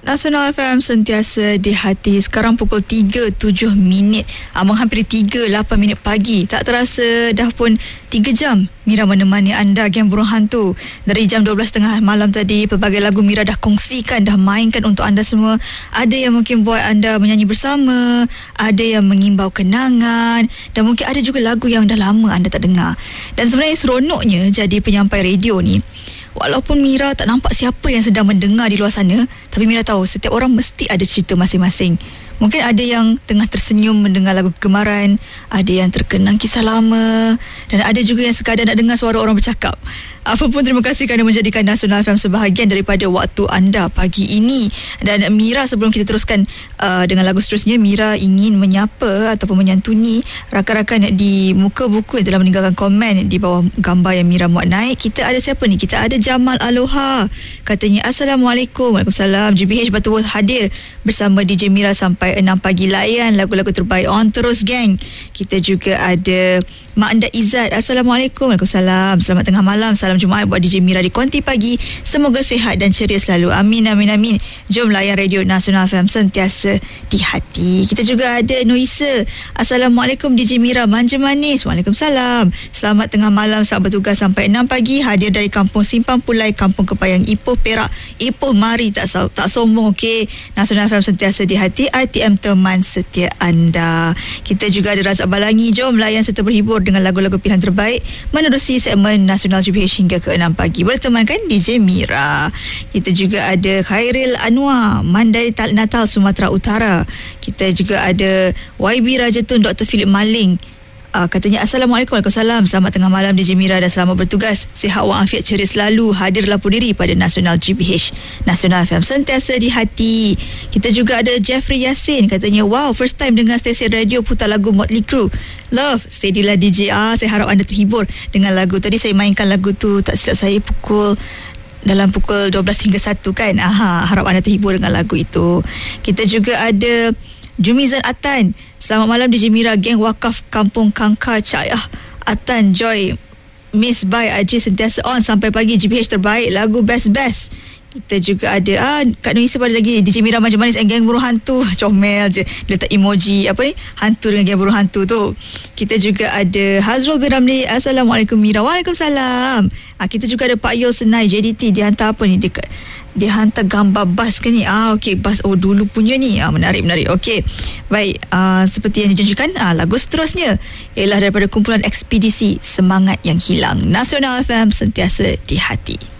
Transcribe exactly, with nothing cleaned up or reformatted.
Nasional F M sentiasa di hati. Sekarang pukul tiga tujuh minit, uh, menghampiri tiga lapan minit pagi. Tak terasa dah pun tiga jam Mira menemani anda, Geng Burung Hantu. Dari jam dua belas tiga puluh malam tadi, pelbagai lagu Mira dah kongsikan, dah mainkan untuk anda semua. Ada yang mungkin buat anda menyanyi bersama, ada yang mengimbau kenangan, dan mungkin ada juga lagu yang dah lama anda tak dengar. Dan sebenarnya seronoknya jadi penyampai radio ni, walaupun Mira tak nampak siapa yang sedang mendengar di luar sana, tapi Mira tahu setiap orang mesti ada cerita masing-masing. Mungkin ada yang tengah tersenyum mendengar lagu kegemaran, ada yang terkenang kisah lama, dan ada juga yang sekadar nak dengar suara orang bercakap. Apapun, terima kasih kerana menjadikan Nasional F M sebahagian daripada waktu anda pagi ini. Dan Mira, sebelum kita teruskan uh, dengan lagu seterusnya, Mira ingin menyapa ataupun menyantuni rakan-rakan di muka buku yang telah meninggalkan komen di bawah gambar yang Mira muat naik. Kita ada siapa ni? Kita ada Jamal Aloha. Katanya, Assalamualaikum. Waalaikumsalam. G B H Butterworth hadir bersama D J Mira sampai enam pagi. Layan lagu-lagu terbaik. On terus, geng. Kita juga ada Mak Anda Izzat. Assalamualaikum. Waalaikumsalam. Selamat tengah malam. Salam Jumaat buat D J Mira di Konti Pagi. Semoga sihat dan ceria selalu. Amin, amin, amin. Jom layan radio Nasional F M sentiasa di hati. Kita juga ada Noisa. Assalamualaikum D J Mira, manja manis. Waalaikumsalam. Selamat tengah malam. Selamat bertugas sampai enam pagi. Hadir dari Kampung Simpang Pulai, Kampung Kepayang, Ipoh, Perak. Ipoh, mari, tak tak sombong, okey. Nasional F M sentiasa di hati. R T M teman setia anda. Kita juga ada Razak Balangi. Jom layan serta berhibur dengan lagu-lagu pilihan terbaik menerusi segmen Nasional G B H hingga ke enam pagi. Boleh temankan D J Mira. Kita juga ada Khairil Anwar, Mandai Natal, Sumatera Utara. Kita juga ada Y B Rajatun, Doktor Philip Maling. Uh, katanya, Assalamualaikum. Waalaikumsalam. Selamat tengah malam D J Mira dan selamat bertugas. Sihat walafiat, ceria selalu. Hadir lapor diri pada Nasional G B H. Nasional F M sentiasa di hati. Kita juga ada Jeffrey Yassin. Katanya, wow, first time dengar stesen radio putar lagu Motley Crue. Love, steadylah D J. Ah, saya harap anda terhibur dengan lagu. Tadi saya mainkan lagu tu, tak silap saya pukul dalam pukul dua belas hingga satu kan. Aha, harap anda terhibur dengan lagu itu. Kita juga ada Jumizan Atan. Selamat malam D J Mira, Geng Wakaf Kampung Kangkar Cayah. Atan, Joy, Miss Bai, Aji sentiasa on sampai pagi. G B H terbaik, lagu best-best. Kita juga ada ah, Kak Nuisa pada lagi D J Mira manja manis and Geng Burung Hantu. Comel je, dia letak emoji apa ni, hantu dengan Geng Burung Hantu tu. Kita juga ada Hazrul bin Ramli. Assalamualaikum Mira. Waalaikumsalam. ah, Kita juga ada Pak Yul Senai J D T. Dia hantar apa ni, dekat dia hantar gambar bas ke ni? Ah, okey, bas oh dulu punya ni. Ah, menarik menarik. Okey. Baik, ah, seperti yang dijanjikan, ah, lagu seterusnya ialah daripada kumpulan Ekspedisi Semangat Yang Hilang. Nasional F M sentiasa di hati.